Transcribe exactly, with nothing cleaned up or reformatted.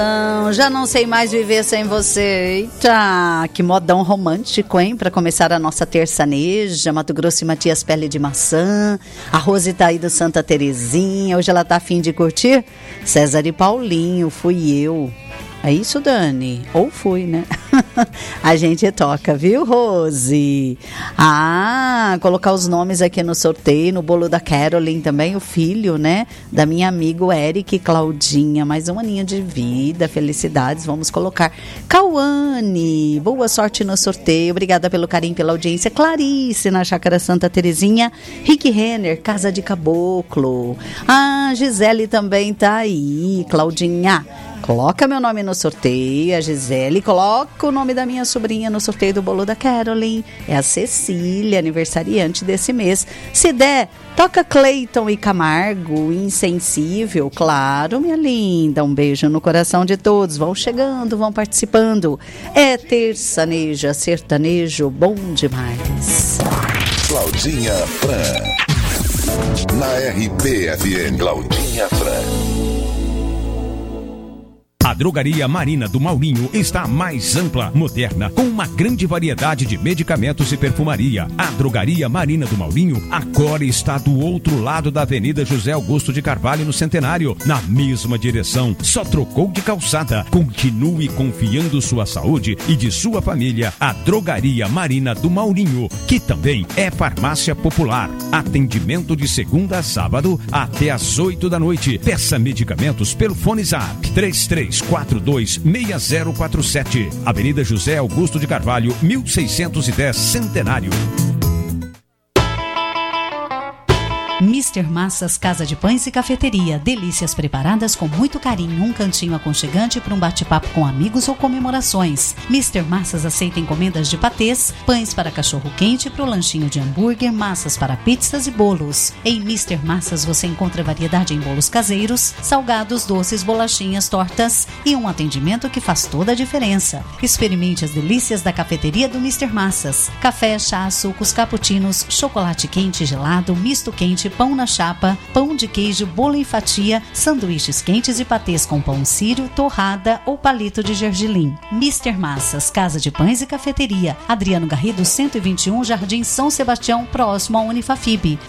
Já não sei mais viver sem você. Eita, que modão romântico, hein? Para começar a nossa terçaneja, Mato Grosso e Matias Pele de Maçã. A Rose tá aí do Santa Terezinha. Hoje ela tá afim de curtir César e Paulinho, fui eu. É isso, Dani? Ou fui, né? A gente toca, viu, Rose? Ah, colocar os nomes aqui no sorteio, no bolo da Carolyn também, o filho, né? Da minha amiga Eric e Claudinha. Mais um aninho de vida, felicidades. Vamos colocar Cauane. Boa sorte no sorteio. Obrigada pelo carinho, pela audiência. Clarice, na Chácara Santa Terezinha. Rick Renner, Casa de Caboclo. Ah, Gisele também tá aí. Claudinha, coloca meu nome no sorteio. A Gisele coloca o nome da minha sobrinha no sorteio do bolo da Carolyn. É a Cecília, aniversariante desse mês. Se der, toca Cleiton e Camargo, Insensível. Claro, minha linda. Um beijo no coração de todos. Vão chegando, vão participando. É terçaneja, sertanejo, bom demais. Claudinha Fran, na R P F M. Claudinha Fran. A Drogaria Marina do Maurinho está mais ampla, moderna, com uma grande variedade de medicamentos e perfumaria. A Drogaria Marina do Maurinho agora está do outro lado da Avenida José Augusto de Carvalho, no Centenário, na mesma direção. Só trocou de calçada. Continue confiando sua saúde e de sua família à Drogaria Marina do Maurinho, que também é farmácia popular. Atendimento de segunda a sábado até às oito da noite. Peça medicamentos pelo fone Zap três três quatro dois seis zero quatro sete. Avenida José Augusto de Carvalho, mil seiscentos e dez, Centenário. mister Massas, Casa de Pães e Cafeteria. Delícias preparadas com muito carinho. Um cantinho aconchegante para um bate-papo com amigos ou comemorações. mister Massas aceita encomendas de patês, pães para cachorro-quente, para o lanchinho de hambúrguer, massas para pizzas e bolos. Em mister Massas você encontra variedade em bolos caseiros, salgados, doces, bolachinhas, tortas e um atendimento que faz toda a diferença. Experimente as delícias da cafeteria do mister Massas. Café, chá, sucos, cappuccinos, chocolate quente, gelado, misto quente, pão na chapa, pão de queijo, bolo em fatia, sanduíches quentes e patês com pão sírio, torrada ou palito de gergelim. mister Massas, Casa de Pães e Cafeteria. Adriano Garrido, cento e vinte e um, Jardim São Sebastião, próximo à Unifafib.